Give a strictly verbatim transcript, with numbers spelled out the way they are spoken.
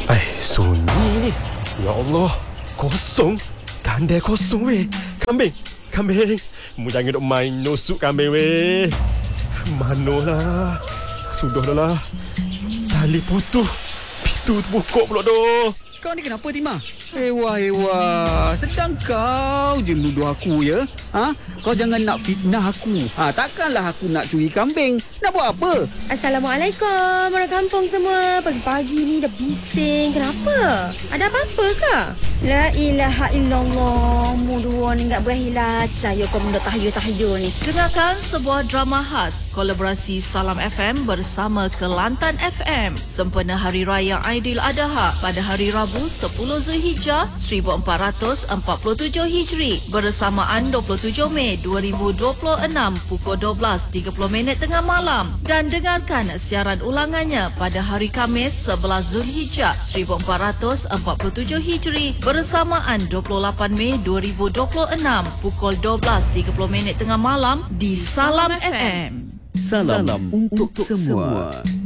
Eh, sunyi ni. Ya Allah, kosong. Kandai kosong weh. Kambing, kambing. Mu jangan duk main nusuk kambing weh. Manolah. Sudah dah lah. Tali putus. Pintu terbuka pula doh. Kau ni kenapa, Timah? Ewa-ewa, sedang kau je nuduh aku ya? Ha? Kau jangan nak fitnah aku. Ha, takkanlah aku nak curi kambing. Nak buat apa? Assalamualaikum orang kampung semua. Pagi-pagi ni dah bising. Kenapa? Ada apa-apa ke? La ilaha illallah. Mu dua ni enggak berhilaca yo kau benda tahayul-tahayul ni. Dengarkan sebuah drama khas kolaborasi Salam F M bersama Kelantan F M sempena Hari Raya Aidiladha pada hari Rabu sepuluh Zulhijjah seribu empat ratus empat puluh tujuh Hijri bersamaan dua puluh tujuh Mei dua ribu dua puluh enam pukul dua belas tiga puluh minit tengah malam, dan dengarkan siaran ulangannya pada hari Khamis sebelas Zulhijjah seribu empat ratus empat puluh tujuh Hijri bersamaan dua puluh lapan Mei dua ribu dua puluh enam pukul dua belas tiga puluh minit tengah malam di Salam F M. Salam, Salam untuk, untuk semua. semua.